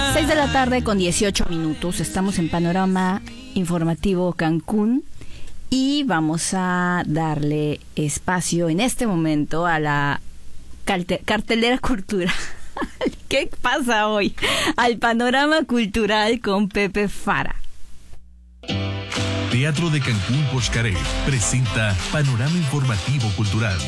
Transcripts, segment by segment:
6 de la tarde con 18 minutos. Estamos en Panorama Informativo Cancún y vamos a darle espacio en este momento a la cartelera cultural. ¿Qué pasa hoy? Al panorama cultural con Pepe Fara. Teatro de Cancún Xcaret presenta Panorama Informativo Cultural.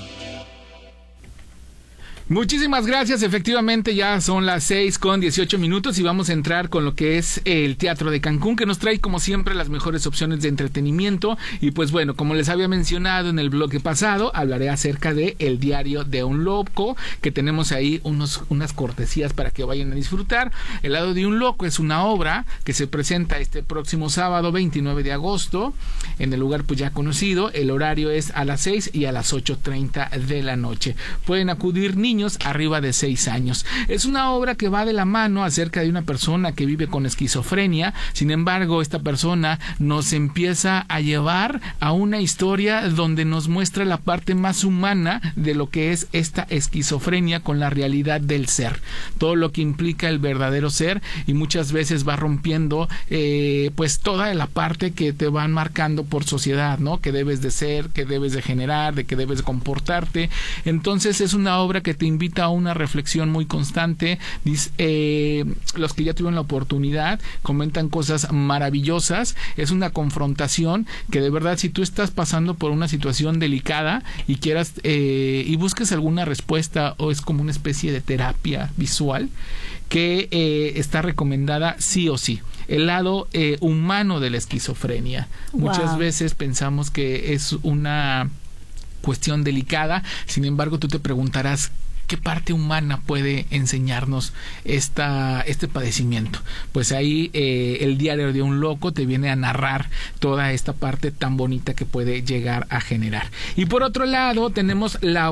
Muchísimas gracias, efectivamente ya son las 6 con 18 minutos y vamos a entrar con lo que es el Teatro de Cancún, que nos trae como siempre las mejores opciones de entretenimiento. Y pues bueno, como les había mencionado en el bloque pasado, hablaré acerca de El Diario de un Loco, que tenemos ahí unas cortesías para que vayan a disfrutar. El Lado de un Loco es una obra que se presenta este próximo sábado 29 de agosto en el lugar pues ya conocido. El horario es a las 6 y a las 8:30 de la noche. Pueden acudir niños arriba de 6 años. Es una obra que va de la mano acerca de una persona que vive con esquizofrenia. Sin embargo, esta persona nos empieza a llevar a una historia donde nos muestra la parte más humana de lo que es esta esquizofrenia con la realidad del ser, todo lo que implica el verdadero ser, y muchas veces va rompiendo pues toda la parte que te van marcando por sociedad, ¿no? Que debes de ser, que debes de generar, de que debes de comportarte. Entonces es una obra que te invita a una reflexión muy constante. Los que ya tuvieron la oportunidad comentan cosas maravillosas. Es una confrontación que de verdad, si tú estás pasando por una situación delicada y quieras y busques alguna respuesta, o es como una especie de terapia visual que está recomendada sí o sí. El lado humano de la esquizofrenia. Wow. Muchas veces pensamos que es una cuestión delicada, sin embargo tú te preguntarás ¿qué parte humana puede enseñarnos este padecimiento? Pues ahí El Diario de un Loco te viene a narrar toda esta parte tan bonita que puede llegar a generar. Y por otro lado tenemos la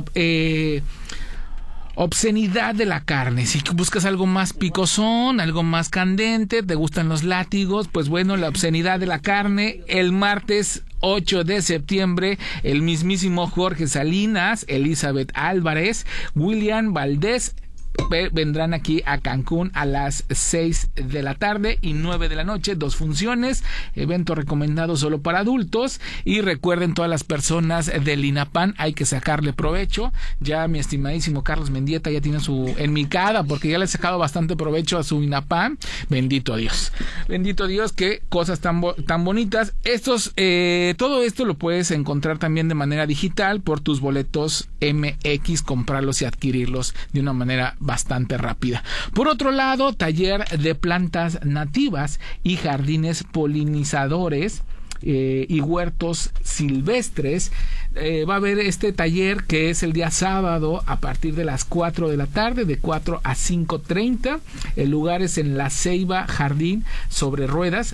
obscenidad de la carne. Si buscas algo más picosón, algo más candente, te gustan los látigos, pues bueno, la obscenidad de la carne, el martes 8 de septiembre, el mismísimo Jorge Salinas, Elizabeth Álvarez, William Valdés vendrán aquí a Cancún a las 6 de la tarde y 9 de la noche, 2 funciones, evento recomendado solo para adultos. Y recuerden, todas las personas del INAPAN hay que sacarle provecho. Ya mi estimadísimo Carlos Mendieta ya tiene su enmicada, porque ya le he sacado bastante provecho a su INAPAN. Bendito Dios, qué cosas tan bonitas. Todo esto lo puedes encontrar también de manera digital por tus boletos MX, comprarlos y adquirirlos de una manera bastante rápida. Por otro lado, taller de plantas nativas y jardines polinizadores y huertos silvestres. Va a haber este taller que es el día sábado a partir de las 4 de la tarde, de 4 a 5:30. El lugar es en la Ceiba Jardín sobre Ruedas.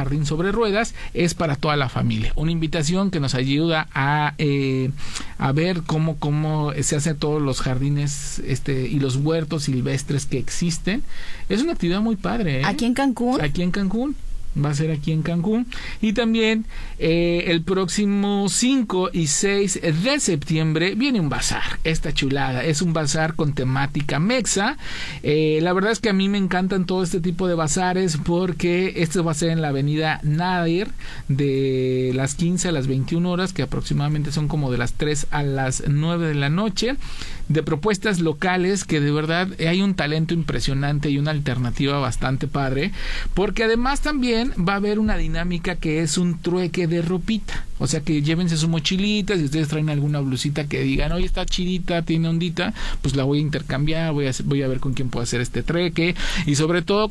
Es para toda la familia. Una invitación que nos ayuda a ver cómo se hacen todos los jardines y los huertos silvestres que existen. Es una actividad muy padre, ¿eh? ¿Aquí en Cancún? Aquí en Cancún. Va a ser aquí en Cancún. Y también el próximo 5 y 6 de septiembre viene un bazar. Esta chulada es un bazar con temática mexa. La verdad es que a mí me encantan todo este tipo de bazares, porque esto va a ser en la avenida Nadir de las 15 a las 21 horas, que aproximadamente son como de las 3 a las 9 de la noche, de propuestas locales que de verdad hay un talento impresionante y una alternativa bastante padre, porque además también va a haber una dinámica que es un trueque de ropita. O sea, que llévense su mochilita. Si ustedes traen alguna blusita que digan, oye, está chidita, tiene ondita, pues la voy a intercambiar, voy a ver con quién puedo hacer este trueque. Y sobre todo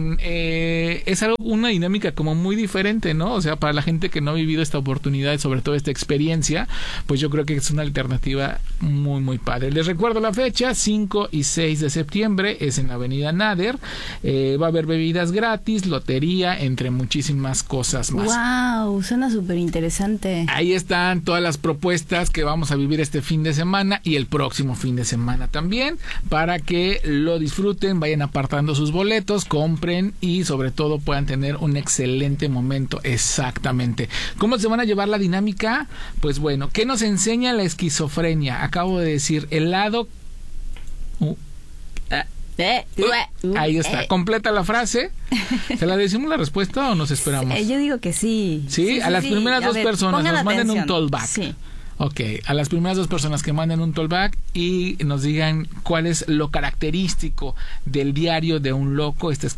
es una dinámica como muy diferente, ¿no? O sea, para la gente que no ha vivido esta oportunidad y sobre todo esta experiencia, pues yo creo que es una alternativa muy, muy padre. Les recuerdo la fecha, 5 y 6 de septiembre, es en la avenida Nader. Va a haber bebidas gratis, lotería, entre muchísimas cosas más. ¡Wow! Suena súper interesante. Ahí están todas las propuestas que vamos a vivir este fin de semana y el próximo fin de semana también, para que lo disfruten, vayan apartando sus boletos, compren y sobre todo puedan tener un excelente momento. Exactamente. ¿Cómo se van a llevar la dinámica? Pues bueno, ¿qué nos enseña la esquizofrenia? Acabo de decir, el lado Ahí está, completa la frase. ¿Se la decimos la respuesta o nos esperamos? Yo digo que sí. ¿Sí? A las primeras dos personas nos manden un tollback. Sí. Ok, a las primeras dos personas que manden un tollback y nos digan cuál es lo característico del diario de un loco, esta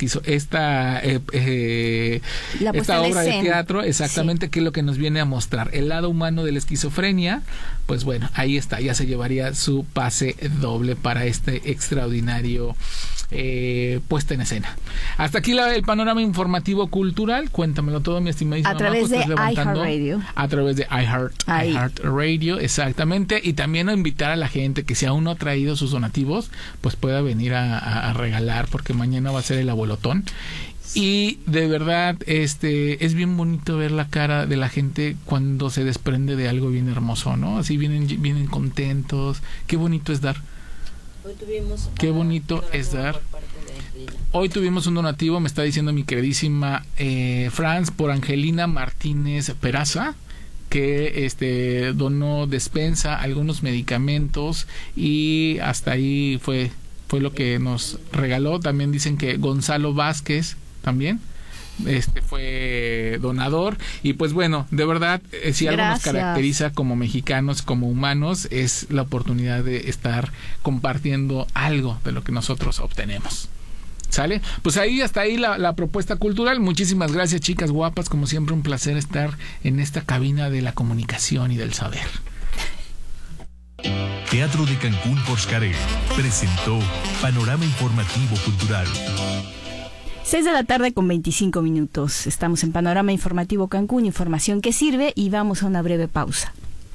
obra de teatro, exactamente, qué es lo que nos viene a mostrar. El lado humano de la esquizofrenia, pues bueno, ahí está, ya se llevaría su pase doble para este extraordinario puesta en escena. Hasta aquí el panorama informativo cultural. Cuéntamelo todo, mi estimadísima. A través de iHeartRadio. A través de iHeartRadio, exactamente. Y también a invitar a la gente que si aún no ha traído sus donativos, pues pueda venir a regalar, porque mañana va a ser el abuelotón. Y de verdad, es bien bonito ver la cara de la gente cuando se desprende de algo bien hermoso, ¿no? Así vienen contentos. Qué bonito es dar. Qué bonito es dar. Hoy tuvimos un donativo, me está diciendo mi queridísima Franz, por Angelina Martínez Peraza, que donó despensa, algunos medicamentos, y hasta ahí fue lo que nos regaló. También dicen que Gonzalo Vázquez también fue donador. Y pues bueno, de verdad, si algo nos caracteriza como mexicanos, como humanos, es la oportunidad de estar compartiendo algo de lo que nosotros obtenemos. ¿Sale? Pues hasta ahí la propuesta cultural. Muchísimas gracias, chicas guapas. Como siempre, un placer estar en esta cabina de la comunicación y del saber. Teatro de Cancún por Xcaret presentó Panorama Informativo Cultural. 6:25 p.m. Estamos en Panorama Informativo Cancún, información que sirve, y vamos a una breve pausa.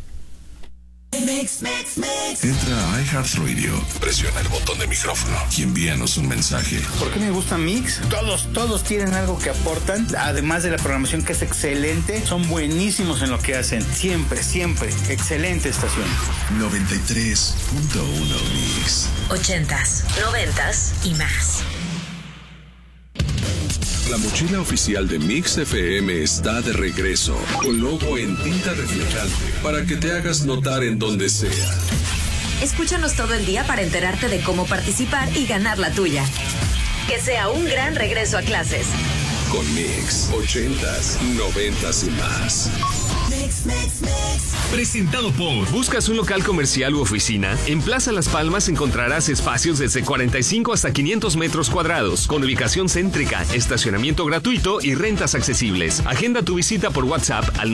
Entra a iHeartRadio, presiona el botón de micrófono y envíanos un mensaje. ¿Por qué me gusta Mix? Todos tienen algo que aportan, además de la programación, que es excelente. Son buenísimos en lo que hacen, siempre, excelente estación. 93.1 Mix. 80s, 90s y más. La mochila oficial de Mix FM está de regreso, con logo en tinta reflejante, para que te hagas notar en donde sea. Escúchanos todo el día para enterarte de cómo participar y ganar la tuya. Que sea un gran regreso a clases. Con Mix, 80s, 90s y más. Presentado por... ¿Buscas un local comercial u oficina? En Plaza Las Palmas encontrarás espacios desde 45 hasta 500 metros cuadrados, con ubicación céntrica, estacionamiento gratuito y rentas accesibles. Agenda tu visita por WhatsApp al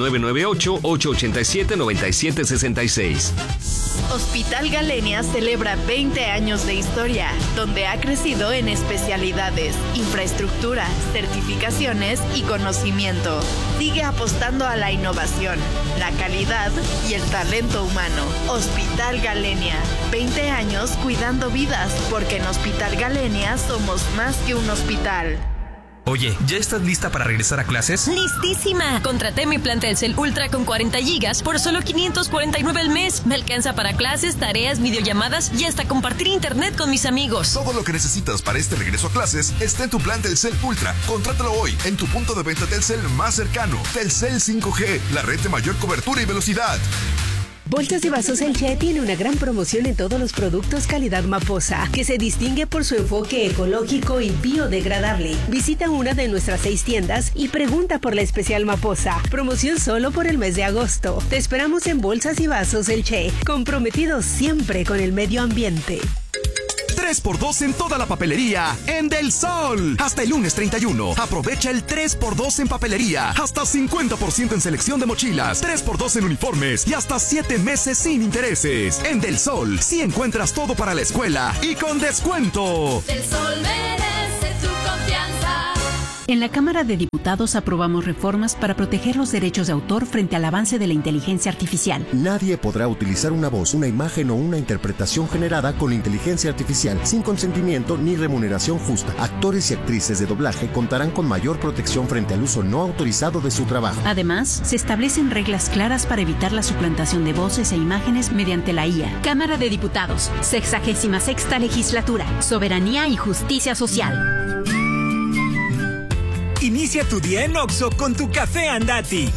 998-887-9766. Hospital Galenia celebra 20 años de historia, donde ha crecido en especialidades, infraestructura, certificaciones y conocimiento. Sigue apostando a la innovación, la calidad y el talento humano. Hospital Galenia, 20 años cuidando vidas, porque en Hospital Galenia somos más que un hospital. Oye, ¿ya estás lista para regresar a clases? ¡Listísima! Contraté mi plan Telcel Ultra con 40 gigas por solo $549 al mes. Me alcanza para clases, tareas, videollamadas y hasta compartir internet con mis amigos. Todo lo que necesitas para este regreso a clases está en tu plan Telcel Ultra. Contrátalo hoy en tu punto de venta Telcel más cercano. Telcel 5G, la red de mayor cobertura y velocidad. Bolsas y Vasos El Che tiene una gran promoción en todos los productos calidad Maposa, que se distingue por su enfoque ecológico y biodegradable. Visita una de nuestras 6 tiendas y pregunta por la especial Maposa. Promoción solo por el mes de agosto. Te esperamos en Bolsas y Vasos El Che, comprometidos siempre con el medio ambiente. 3x2 en toda la papelería en Del Sol. Hasta el lunes 31. Aprovecha el 3x2 en papelería. Hasta 50% en selección de mochilas. 3x2 en uniformes. Y hasta 7 meses sin intereses. En Del Sol, sí encuentras todo para la escuela y con descuento. Del Sol merece tu confianza. En la Cámara de Diputados aprobamos reformas para proteger los derechos de autor frente al avance de la inteligencia artificial. Nadie podrá utilizar una voz, una imagen o una interpretación generada con inteligencia artificial sin consentimiento ni remuneración justa. Actores y actrices de doblaje contarán con mayor protección frente al uso no autorizado de su trabajo. Además, se establecen reglas claras para evitar la suplantación de voces e imágenes mediante la IA. Cámara de Diputados, 66ª Legislatura, Soberanía y Justicia Social. Inicia tu día en Oxxo con tu café Andati.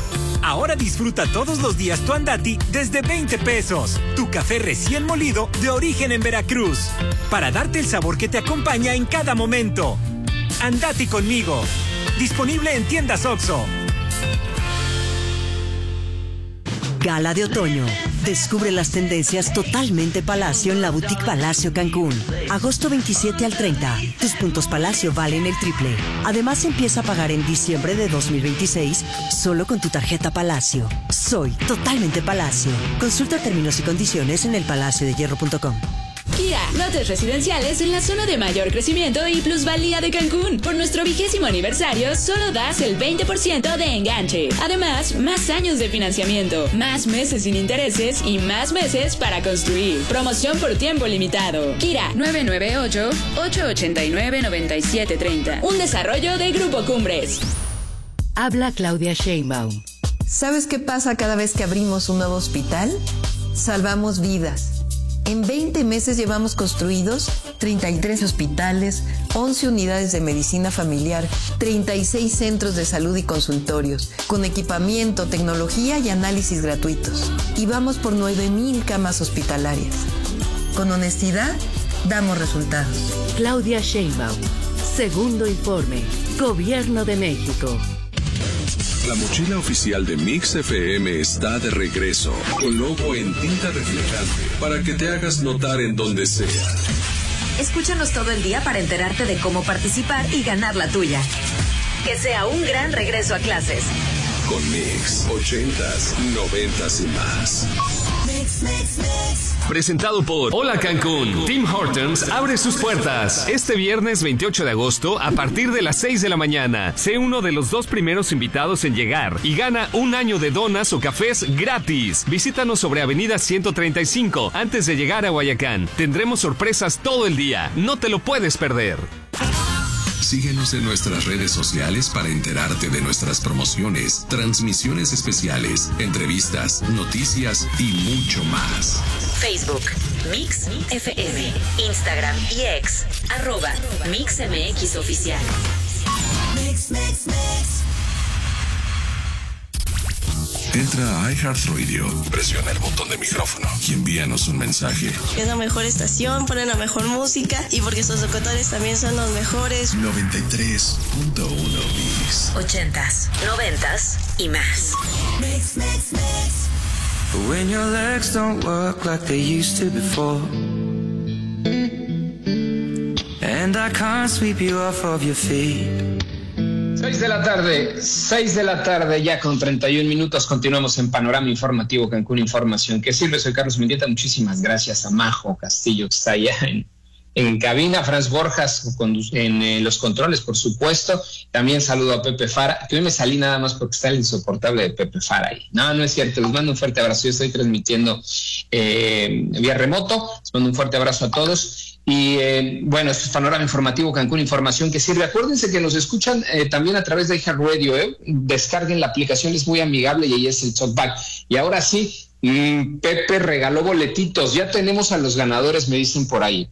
Ahora disfruta todos los días tu Andati desde 20 pesos. Tu café recién molido de origen en Veracruz. Para darte el sabor que te acompaña en cada momento. Andati conmigo. Disponible en tiendas OXXO. Gala de otoño. Descubre las tendencias totalmente Palacio en la Boutique Palacio Cancún. Agosto 27 al 30. Tus puntos Palacio valen el triple. Además, empieza a pagar en diciembre de 2026 solo con tu tarjeta Palacio. Soy totalmente Palacio. Consulta términos y condiciones en elpalaciodehierro.com. Kia, lotes residenciales en la zona de mayor crecimiento y plusvalía de Cancún. Por nuestro 20º aniversario, solo das el 20% de enganche. Además, más años de financiamiento, más meses sin intereses y más meses para construir. Promoción por tiempo limitado. Kia, 998-889-9730. Un desarrollo de Grupo Cumbres. Habla Claudia Sheinbaum. ¿Sabes qué pasa cada vez que abrimos un nuevo hospital? Salvamos vidas. En 20 meses llevamos construidos 33 hospitales, 11 unidades de medicina familiar, 36 centros de salud y consultorios, con equipamiento, tecnología y análisis gratuitos. Y vamos por 9,000 camas hospitalarias. Con honestidad, damos resultados. Claudia Sheinbaum. Segundo informe. Gobierno de México. La mochila oficial de Mix FM está de regreso, con logo en tinta reflejante, para que te hagas notar en donde sea. Escúchanos todo el día para enterarte de cómo participar y ganar la tuya. Que sea un gran regreso a clases. Con Mix, 80s, 90s y más. Mix, mix, mix. Presentado por Hola Cancún. Tim Hortons abre sus puertas este viernes 28 de agosto a partir de las 6 de la mañana. Sé uno de los 2 primeros invitados en llegar y gana un año de donas o cafés gratis. Visítanos sobre Avenida 135 antes de llegar a Guayacán. Tendremos sorpresas todo el día. No te lo puedes perder. Síguenos en nuestras redes sociales para enterarte de nuestras promociones, transmisiones especiales, entrevistas, noticias y mucho más. Facebook, Mix FM, Instagram y X, @MixMXOficial. Mix, mix, mix. Entra a iHeartRadio, presiona el botón de micrófono y envíanos un mensaje. Es la mejor estación, ponen la mejor música y porque sus locutores también son los mejores. 93.1 Mix. 80s, 90s y más. Mix, mix, mix. But when your legs don't work like they used to before, and I can't sweep you off of your feet. 6 de la tarde, ya con 31 minutos, continuamos en Panorama Informativo Cancún Información. ¿Qué sirve? Soy Carlos Mendieta, muchísimas gracias a Majo Castillo, que está allá en cabina, Franz Borjas en los controles, por supuesto. También saludo a Pepe Fara, que hoy me salí nada más porque está el insoportable de Pepe Fara ahí. No es cierto, les mando un fuerte abrazo. Yo estoy transmitiendo vía remoto, les mando un fuerte abrazo a todos. Y bueno, esto es Panorama Informativo Cancún Información que sirve. Acuérdense que nos escuchan también a través de iHeartRadio, descarguen la aplicación, es muy amigable y ahí es el talkback. Y ahora sí, Pepe regaló boletitos, ya tenemos a los ganadores, me dicen por ahí.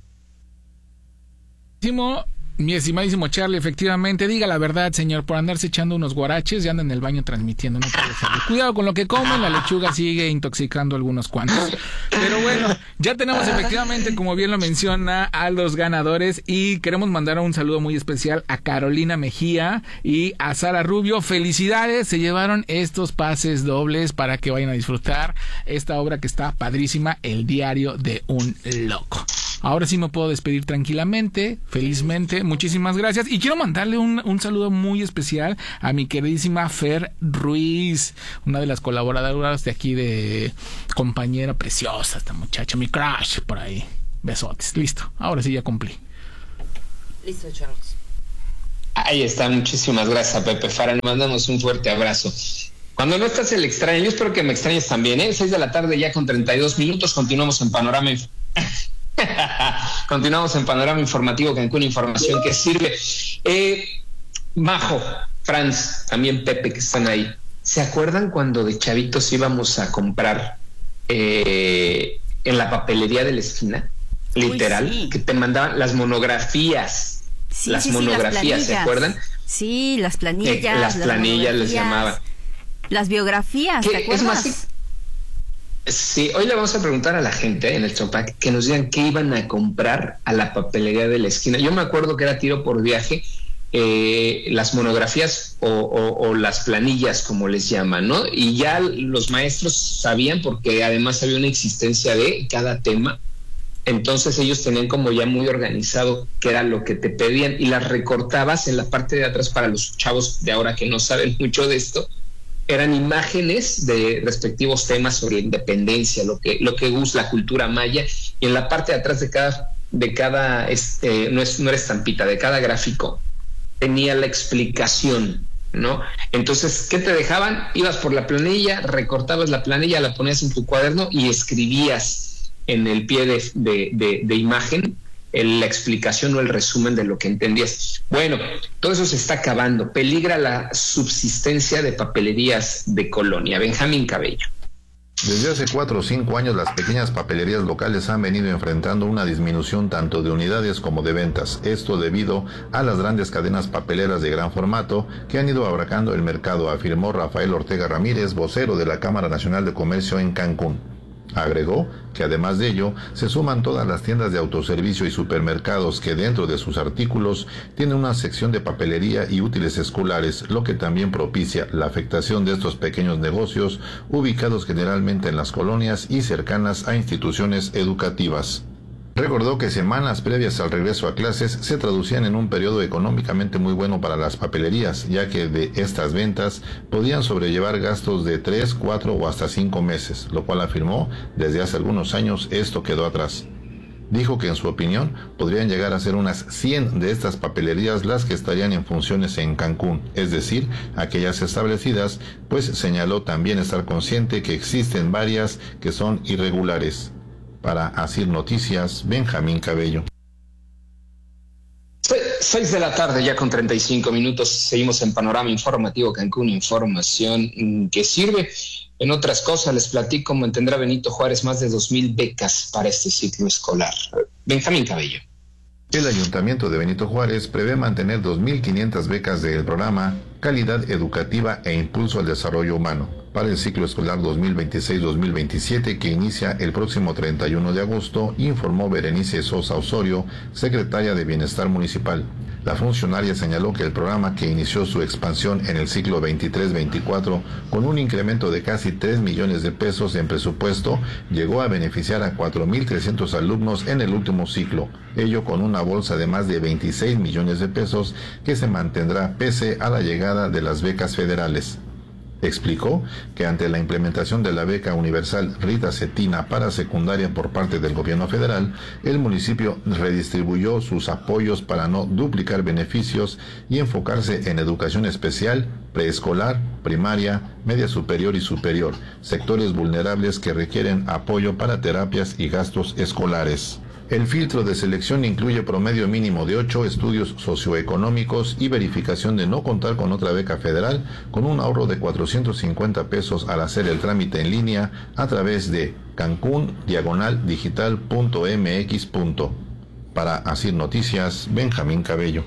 Mi estimadísimo Charlie, efectivamente, diga la verdad, señor, por andarse echando unos guaraches y anda en el baño transmitiendo, no puede ser. Cuidado con lo que comen, la lechuga sigue intoxicando a algunos cuantos. Pero bueno, ya tenemos efectivamente, como bien lo menciona, a los ganadores y queremos mandar un saludo muy especial a Carolina Mejía y a Sara Rubio. Felicidades, se llevaron estos pases dobles para que vayan a disfrutar esta obra que está padrísima, El diario de un loco. Ahora sí me puedo despedir tranquilamente, felizmente. Muchísimas gracias. Y quiero mandarle un saludo muy especial a mi queridísima Fer Ruiz, una de las colaboradoras de aquí de Compañera Preciosa, esta muchacha, mi crush por ahí. Besotes. Listo. Ahora sí ya cumplí. Listo, Charles. Ahí está. Muchísimas gracias a Pepe Fara. Le mandamos un fuerte abrazo. Cuando no estás el extraño, yo espero que me extrañes también, 6 de la tarde ya con 32 minutos. Continuamos en Panorama Informativo Cancún Información que sirve. Majo, Franz, también Pepe, que están ahí. ¿Se acuerdan cuando de chavitos íbamos a comprar en la papelería de la esquina? Literal, uy, sí, que te mandaban las monografías. Sí, las monografías, ¿se acuerdan? Sí, las planillas. Las planillas les llamaban. Las biografías, ¿te acuerdas? Es más, sí, hoy le vamos a preguntar a la gente en el Chopac que nos digan qué iban a comprar a la papelería de la esquina. Yo me acuerdo que era tiro por viaje, las monografías o las planillas, como les llaman, ¿no? Y ya los maestros sabían, porque además había una existencia de cada tema. Entonces ellos tenían como ya muy organizado qué era lo que te pedían y las recortabas en la parte de atrás. Para los chavos de ahora que no saben mucho de esto, eran imágenes de respectivos temas sobre independencia, lo que gusta la cultura maya, y en la parte de atrás de cada no era estampita, de cada gráfico tenía la explicación, ¿no? Entonces, ¿qué te dejaban? Ibas por la planilla, recortabas la planilla, la ponías en tu cuaderno y escribías en el pie de imagen la explicación o el resumen de lo que entendías. Bueno, todo eso se está acabando. Peligra la subsistencia de papelerías de colonia. Benjamín Cabello. Desde hace 4 o 5 años las pequeñas papelerías locales han venido enfrentando una disminución tanto de unidades como de ventas. Esto debido a las grandes cadenas papeleras de gran formato que han ido abarcando el mercado, afirmó Rafael Ortega Ramírez, vocero de la Cámara Nacional de Comercio en Cancún. Agregó que además de ello se suman todas las tiendas de autoservicio y supermercados que dentro de sus artículos tienen una sección de papelería y útiles escolares, lo que también propicia la afectación de estos pequeños negocios ubicados generalmente en las colonias y cercanas a instituciones educativas. Recordó que semanas previas al regreso a clases se traducían en un periodo económicamente muy bueno para las papelerías, ya que de estas ventas podían sobrellevar gastos de 3, 4 o hasta 5 meses, lo cual afirmó desde hace algunos años esto quedó atrás. Dijo que en su opinión podrían llegar a ser unas 100 de estas papelerías las que estarían en funciones en Cancún, es decir, aquellas establecidas, pues señaló también estar consciente que existen varias que son irregulares. Para Asir Noticias, Benjamín Cabello. 6 de la tarde, ya con 35 minutos. Seguimos en Panorama Informativo Cancún, información que sirve. En otras cosas, les platico, mantendrá Benito Juárez más de 2,000 becas para este ciclo escolar. Benjamín Cabello. El Ayuntamiento de Benito Juárez prevé mantener 2,500 becas del programa Calidad Educativa e Impulso al Desarrollo Humano para el ciclo escolar 2026-2027 que inicia el próximo 31 de agosto, informó Berenice Sosa Osorio, secretaria de Bienestar Municipal. La funcionaria señaló que el programa, que inició su expansión en el ciclo 23-24 con un incremento de casi 3 millones de pesos en presupuesto, llegó a beneficiar a 4,300 alumnos en el último ciclo, ello con una bolsa de más de 26 millones de pesos que se mantendrá pese a la llegada de las becas federales. Explicó que ante la implementación de la beca universal Rita Cetina para secundaria por parte del gobierno federal, el municipio redistribuyó sus apoyos para no duplicar beneficios y enfocarse en educación especial, preescolar, primaria, media superior y superior, sectores vulnerables que requieren apoyo para terapias y gastos escolares. El filtro de selección incluye promedio mínimo de 8 estudios socioeconómicos y verificación de no contar con otra beca federal, con un ahorro de 450 pesos al hacer el trámite en línea a través de cancun/digital.mx. Para Asir Noticias, Benjamín Cabello.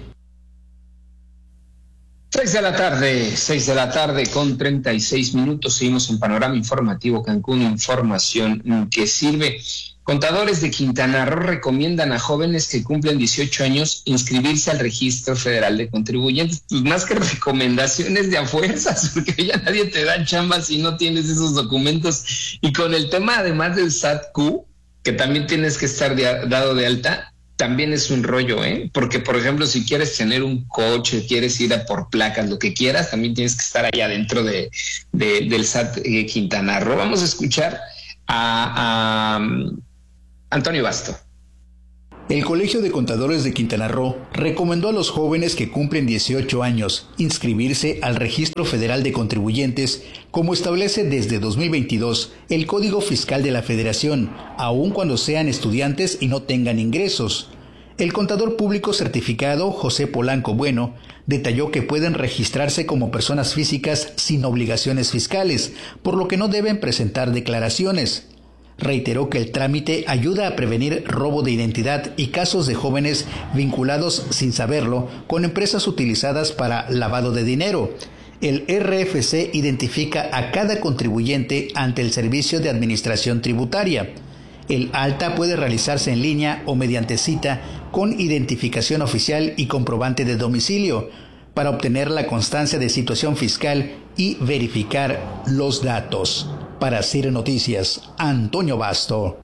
6 de la tarde con 36 minutos. Seguimos en Panorama Informativo Cancún, información que sirve. Contadores de Quintana Roo recomiendan a jóvenes que cumplen 18 años inscribirse al Registro Federal de Contribuyentes. Pues más que recomendaciones de a fuerzas, porque ya nadie te da chamba si no tienes esos documentos. Y con el tema además del SAT-Q, que también tienes que estar dado de alta, también es un rollo, porque por ejemplo si quieres tener un coche, quieres ir a por placas, lo que quieras, también tienes que estar allá dentro del SAT Quintana Roo. Vamos a escuchar a Antonio Basto. El Colegio de Contadores de Quintana Roo recomendó a los jóvenes que cumplen 18 años inscribirse al Registro Federal de Contribuyentes, como establece desde 2022 el Código Fiscal de la Federación, aun cuando sean estudiantes y no tengan ingresos. El contador público certificado José Polanco Bueno detalló que pueden registrarse como personas físicas sin obligaciones fiscales, por lo que no deben presentar declaraciones. Reiteró que el trámite ayuda a prevenir robo de identidad y casos de jóvenes vinculados sin saberlo con empresas utilizadas para lavado de dinero. El RFC identifica a cada contribuyente ante el Servicio de Administración Tributaria. El alta puede realizarse en línea o mediante cita con identificación oficial y comprobante de domicilio para obtener la constancia de situación fiscal y verificar los datos. Para CIR Noticias, Antonio Basto.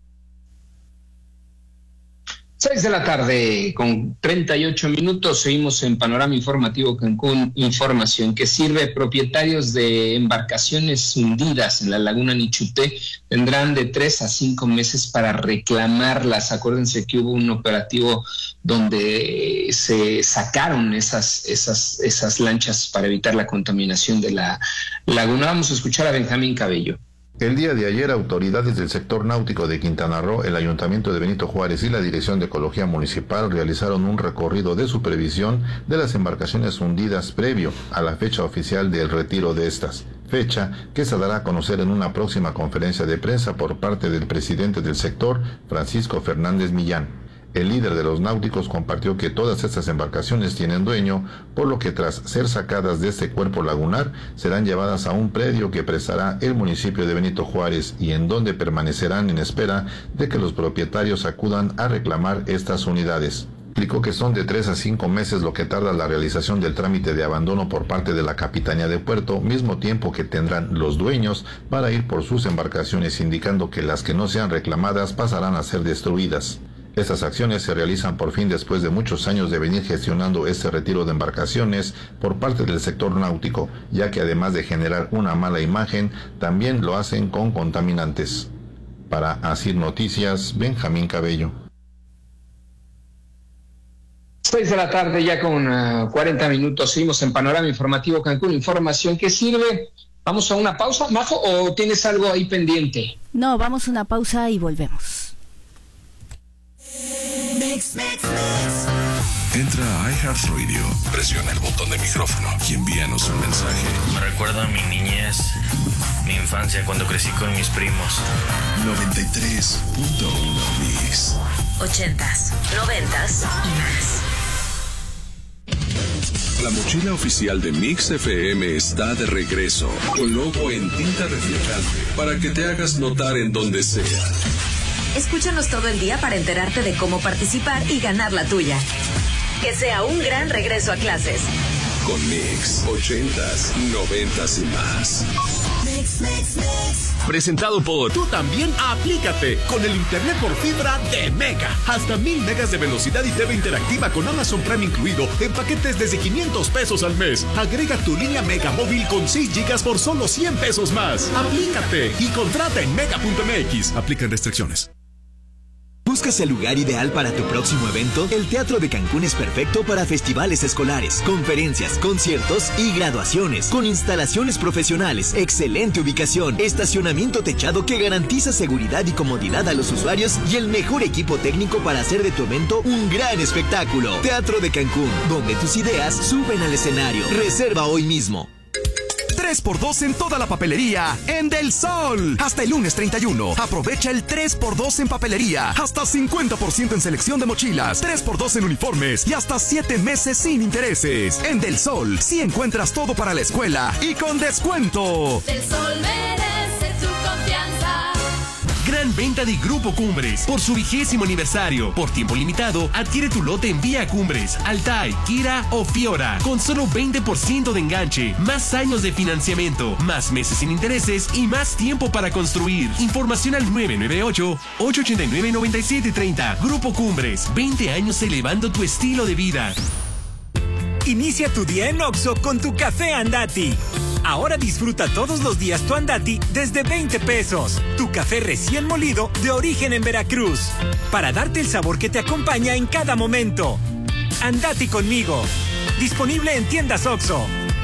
6 de la tarde con 38 minutos, seguimos en Panorama Informativo Cancún, información que sirve. Propietarios de embarcaciones hundidas en la laguna Nichuté tendrán de 3 a 5 meses para reclamarlas. Acuérdense que hubo un operativo donde se sacaron esas lanchas para evitar la contaminación de la laguna. Vamos a escuchar a Benjamín Cabello. El día de ayer, autoridades del sector náutico de Quintana Roo, el Ayuntamiento de Benito Juárez y la Dirección de Ecología Municipal realizaron un recorrido de supervisión de las embarcaciones hundidas previo a la fecha oficial del retiro de estas, fecha que se dará a conocer en una próxima conferencia de prensa por parte del presidente del sector, Francisco Fernández Millán. El líder de los náuticos compartió que todas estas embarcaciones tienen dueño, por lo que tras ser sacadas de este cuerpo lagunar, serán llevadas a un predio que prestará el municipio de Benito Juárez y en donde permanecerán en espera de que los propietarios acudan a reclamar estas unidades. Explicó que son de 3 a 5 meses lo que tarda la realización del trámite de abandono por parte de la Capitanía de Puerto, mismo tiempo que tendrán los dueños para ir por sus embarcaciones, indicando que las que no sean reclamadas pasarán a ser destruidas. Estas acciones se realizan por fin después de muchos años de venir gestionando este retiro de embarcaciones por parte del sector náutico, ya que además de generar una mala imagen, también lo hacen con contaminantes. Para ACIR Noticias, Benjamín Cabello. 6 de la tarde ya con 40 minutos, seguimos en Panorama Informativo Cancún, información que sirve. ¿Vamos a una pausa, Majo, o tienes algo ahí pendiente? No, vamos a una pausa y volvemos. Entra a iHeartRadio, presiona el botón de micrófono y envíanos un mensaje. Me recuerda a mi niñez, mi infancia cuando crecí con mis primos. 93.1 Mix. 80s, 90s y más. La mochila oficial de Mix FM está de regreso, con logo en tinta reflejante, para que te hagas notar en donde sea. Escúchanos todo el día para enterarte de cómo participar y ganar la tuya. Que sea un gran regreso a clases. Con Mix, 80s, 90s y más. Mix. Presentado por... Tú también aplícate con el internet por fibra de Mega. Hasta 1000 megas de velocidad y TV interactiva con Amazon Prime incluido en paquetes desde 500 pesos al mes. Agrega tu línea Mega móvil con 6 gigas por solo 100 pesos más. Aplícate y contrata en mega.mx. Aplican restricciones. ¿Buscas el lugar ideal para tu próximo evento? El Teatro de Cancún es perfecto para festivales escolares, conferencias, conciertos y graduaciones, con instalaciones profesionales, excelente ubicación, estacionamiento techado que garantiza seguridad y comodidad a los usuarios y el mejor equipo técnico para hacer de tu evento un gran espectáculo. Teatro de Cancún, donde tus ideas suben al escenario. Reserva hoy mismo. 3x2 en toda la papelería en Del Sol. Hasta el lunes 31. Aprovecha el 3x2 en papelería. Hasta 50% en selección de mochilas. 3x2 en uniformes. Y hasta 7 meses sin intereses. En Del Sol, sí encuentras todo para la escuela. Y con descuento. Del Sol merece tu confianza. Gran venta de Grupo Cumbres por su 20º aniversario. Por tiempo limitado, adquiere tu lote en Vía Cumbres, Altai, Kira o Fiora. Con solo 20% de enganche, más años de financiamiento, más meses sin intereses y más tiempo para construir. Información al 998-889-9730. Grupo Cumbres, 20 años elevando tu estilo de vida. Inicia tu día en Oxxo con tu café Andati. Ahora disfruta todos los días tu Andati desde 20 pesos. Tu café recién molido de origen en Veracruz. Para darte el sabor que te acompaña en cada momento. Andati conmigo. Disponible en tiendas Oxxo.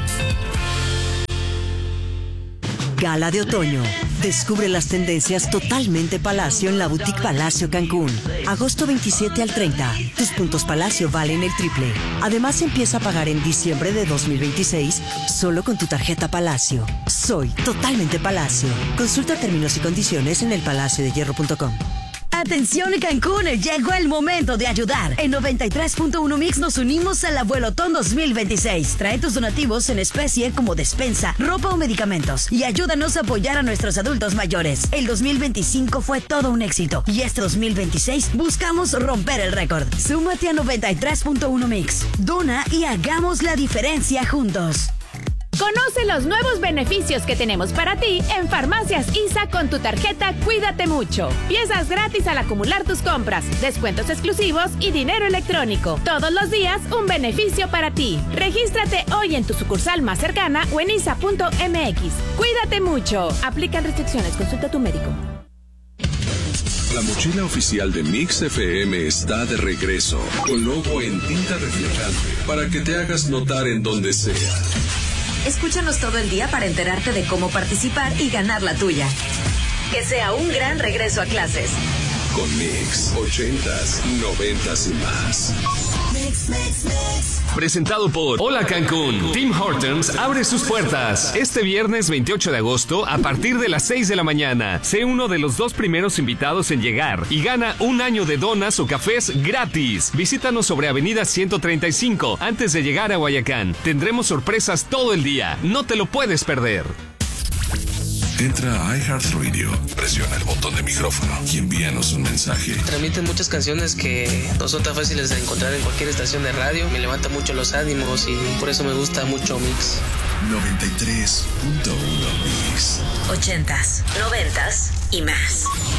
Gala de otoño. Descubre las tendencias totalmente Palacio en la Boutique Palacio Cancún. Agosto 27 al 30. Tus puntos Palacio valen el triple. Además, empieza a pagar en diciembre de 2026 solo con tu tarjeta Palacio. Soy totalmente Palacio. Consulta términos y condiciones en elpalaciodehierro.com. Atención Cancún, llegó el momento de ayudar. En 93.1 Mix nos unimos al Abuelotón 2026. Trae tus donativos en especie como despensa, ropa o medicamentos y ayúdanos a apoyar a nuestros adultos mayores. El 2025 fue todo un éxito y este 2026 buscamos romper el récord. Súmate a 93.1 Mix. Dona y hagamos la diferencia juntos. Conoce los nuevos beneficios que tenemos para ti en Farmacias ISA con tu tarjeta Cuídate Mucho. Piezas gratis al acumular tus compras, descuentos exclusivos y dinero electrónico. Todos los días un beneficio para ti. Regístrate hoy en tu sucursal más cercana o en isa.mx. Cuídate mucho. Aplican restricciones. Consulta a tu médico. La mochila oficial de Mix FM está de regreso, con logo en tinta reflejante, para que te hagas notar en donde sea. Escúchanos todo el día para enterarte de cómo participar y ganar la tuya. Que sea un gran regreso a clases. Con Mix, 80s, 90s y más. Presentado por Hola Cancún. Tim Hortons abre sus puertas este viernes 28 de agosto a partir de las 6 de la mañana. Sé uno de los 2 primeros invitados en llegar y gana un año de donas o cafés gratis. Visítanos sobre Avenida 135 antes de llegar a Guayacán. Tendremos sorpresas todo el día. No te lo puedes perder. Entra a iHeartRadio, presiona el botón de micrófono y envíanos un mensaje. Transmiten muchas canciones que no son tan fáciles de encontrar en cualquier estación de radio. Me levanta mucho los ánimos y por eso me gusta mucho Mix. 93.1 Mix. 80s, 90s y más.